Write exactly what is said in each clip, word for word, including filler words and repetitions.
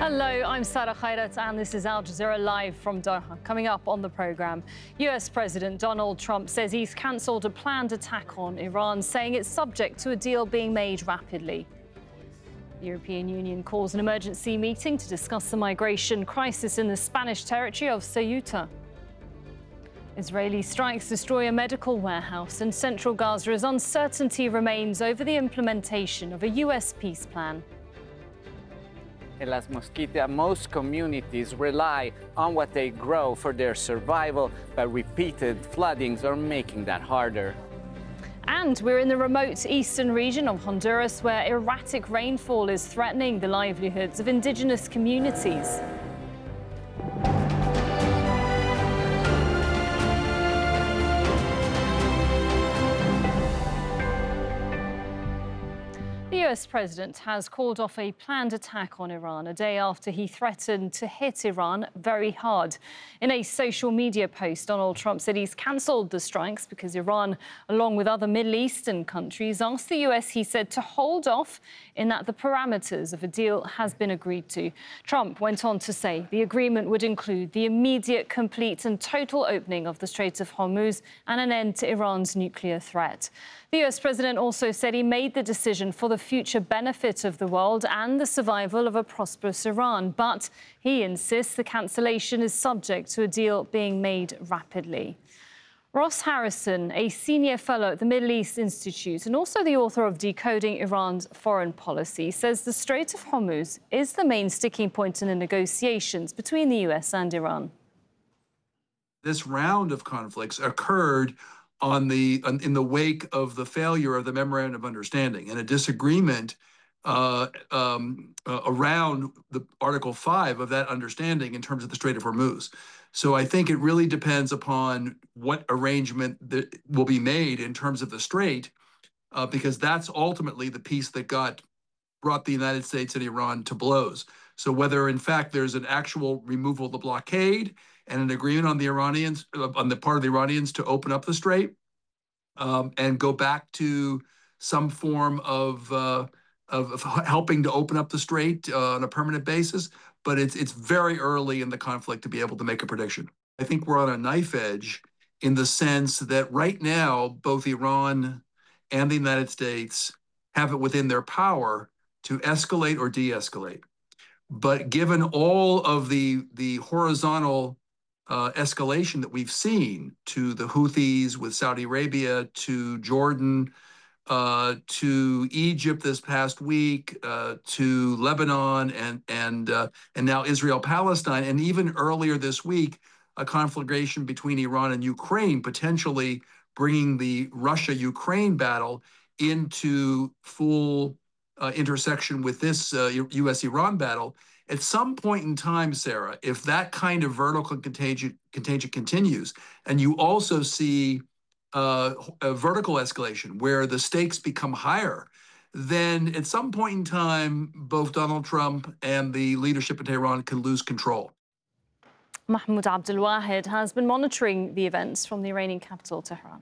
Hello, I'm Sarah Khairat, and this is Al Jazeera Live from Doha. Coming up on the programme, U S President Donald Trump says he's cancelled a planned attack on Iran, saying it's subject to a deal being made rapidly. The European Union calls an emergency meeting to discuss the migration crisis in the Spanish territory of Ceuta. Israeli strikes destroy a medical warehouse in central Gaza as uncertainty remains over the implementation of a U S peace plan. In Las Mosquitas, most communities rely on what they grow for their survival, but repeated floodings are making that harder. And we're in the remote eastern region of Honduras, where erratic rainfall is threatening the livelihoods of indigenous communities. The U S president has called off a planned attack on Iran a day after he threatened to hit Iran very hard. In a social media post, Donald Trump said he's cancelled the strikes because Iran, along with other Middle Eastern countries, asked the U S, he said, to hold off in that the parameters of a deal has been agreed to. Trump went on to say the agreement would include the immediate, complete and total opening of the Strait of Hormuz and an end to Iran's nuclear threat. The U S president also said he made the decision for the future benefit of the world and the survival of a prosperous Iran. But he insists the cancellation is subject to a deal being made rapidly. Ross Harrison, a senior fellow at the Middle East Institute and also the author of Decoding Iran's Foreign Policy, says the Strait of Hormuz is the main sticking point in the negotiations between the U S and Iran. This round of conflicts occurred on the on, in the wake of the failure of the Memorandum of Understanding and a disagreement uh, um, uh, around the Article five of that understanding in terms of the Strait of Hormuz. So I think it really depends upon what arrangement that will be made in terms of the Strait, uh, because that's ultimately the piece that got brought the United States and Iran to blows. So whether, in fact, there's an actual removal of the blockade and an agreement on the Iranians, on the part of the Iranians to open up the Strait um, and go back to some form of, uh, of, of helping to open up the Strait uh, on a permanent basis. But it's, it's very early in the conflict to be able to make a prediction. I think we're on a knife edge in the sense that right now, both Iran and the United States have it within their power to escalate or de-escalate. But given all of the, the horizontal uh, escalation that we've seen to the Houthis with Saudi Arabia, to Jordan, uh, to Egypt this past week, uh, to Lebanon, and, and, uh, and now Israel-Palestine, and even earlier this week, a conflagration between Iran and Ukraine, potentially bringing the Russia-Ukraine battle into full Uh, intersection with this uh, U S Iran battle. At some point in time, Sarah, if that kind of vertical contagion, contagion continues, and you also see uh, a vertical escalation where the stakes become higher, then at some point in time, both Donald Trump and the leadership in Tehran can lose control. Mahmoud Abdulwahid has been monitoring the events from the Iranian capital, Tehran.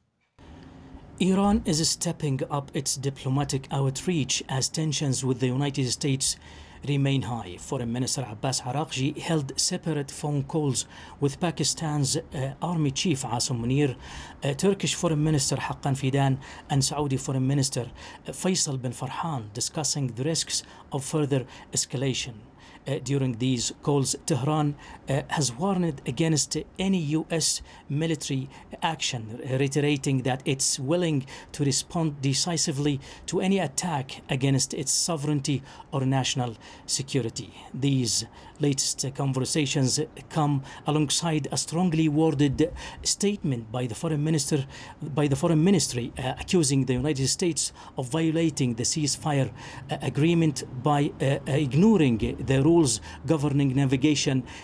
Iran is stepping up its diplomatic outreach as tensions with the United States remain high. Foreign Minister Abbas Araghchi held separate phone calls with Pakistan's uh, Army Chief Asim Munir, uh, Turkish Foreign Minister Haqqan Fidan, and Saudi Foreign Minister uh, Faisal bin Farhan, discussing the risks of further escalation. Uh, during these calls, Tehran uh, has warned against any U S military action, reiterating that it's willing to respond decisively to any attack against its sovereignty or national security. These latest conversations come alongside a strongly worded statement by the foreign minister, by the foreign ministry, uh, accusing the United States of violating the ceasefire uh, agreement by uh, ignoring the rules governing navigation